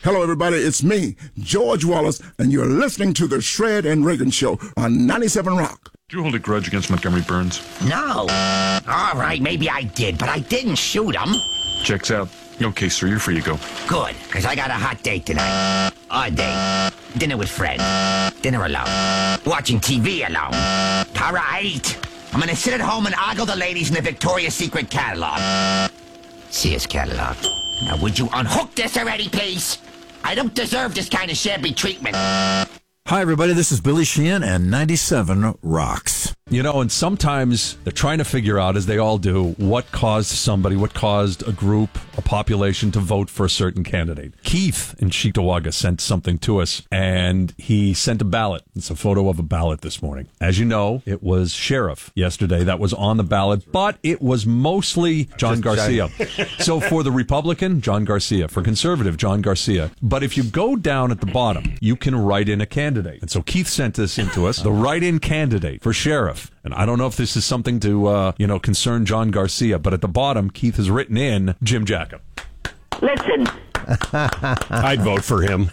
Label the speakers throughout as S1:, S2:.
S1: Hello, everybody. It's me, George Wallace, and you're listening to the Shred and Reagan Show on 97 Rock.
S2: Do you hold a grudge against Montgomery Burns?
S3: No. All right, maybe I did, but I didn't shoot him.
S2: Checks out. Okay, sir, you're free to go.
S3: Good, because I got a hot date tonight. A date. Dinner with Fred. Dinner alone. Watching TV alone. All right. I'm going to sit at home and ogle the ladies in the Victoria's Secret catalog. Sears catalog. Now, would you unhook this already, please? I don't deserve this kind of shabby treatment.
S4: Hi, everybody. This is Billy Sheehan, and 97 Rocks.
S5: You know, and sometimes they're trying to figure out, as they all do, what caused a group, a population to vote for a certain candidate. Keith in Cheektowaga sent something to us, and he sent a ballot. It's a photo of a ballot this morning. As you know, it was sheriff yesterday that was on the ballot, but it was mostly John Garcia. So for the Republican, John Garcia. For conservative, John Garcia. But if you go down at the bottom, you can write in a candidate. And so Keith sent this into us, the write-in candidate for sheriff. And I don't know if this is something to, concern John Garcia, but at the bottom, Keith has written in Jim Jacob.
S6: Listen.
S7: I'd vote for him.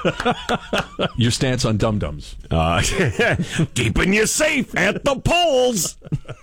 S5: Your stance on dum-dums?
S7: Keeping you safe at the polls.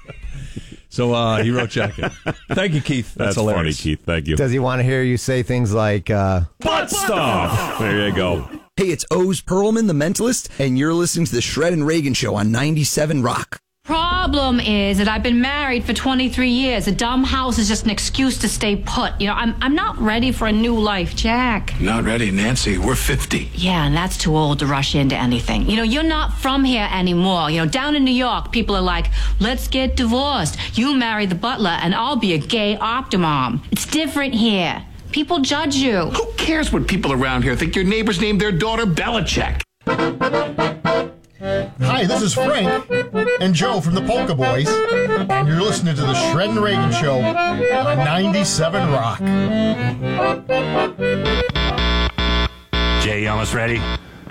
S5: So he wrote Jacob. Thank you, Keith. That's hilarious.
S7: Funny, Keith. Thank you.
S8: Does he want to hear you say things like,
S7: butt stuff? There you go.
S9: Hey, it's Oz Perlman, the Mentalist, and you're listening to the Shred and Reagan Show on 97 Rock.
S10: Problem is that I've been married for 23 years. A dumb house is just an excuse to stay put. You know, I'm not ready for a new life, Jack.
S11: Not ready, Nancy. We're 50.
S10: Yeah, and that's too old to rush into anything. You know, you're not from here anymore. You know, down in New York, people are like, let's get divorced. You marry the butler, and I'll be a gay optimom. It's different here. People judge you.
S11: Who cares what people around here think your neighbors named their daughter Belichick?
S12: Hi, this is Frank and Joe from the Polka Boys, and you're listening to the Shred and Reagan Show on 97 Rock.
S13: Jay, you almost ready?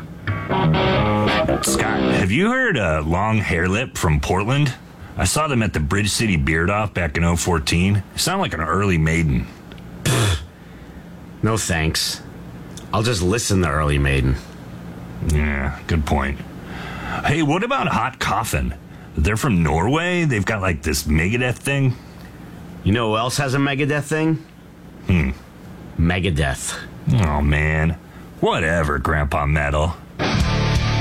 S13: Scott, have you heard Long Hairlip from Portland? I saw them at the Bridge City Beard Off back in 2014. They sound like an early Maiden.
S14: No thanks. I'll just listen to Early Maiden.
S13: Yeah, good point. Hey, what about Hot Coffin? They're from Norway? They've got like this Megadeth thing?
S14: You know who else has a Megadeth thing? Megadeth.
S13: Oh, man. Whatever, Grandpa Metal.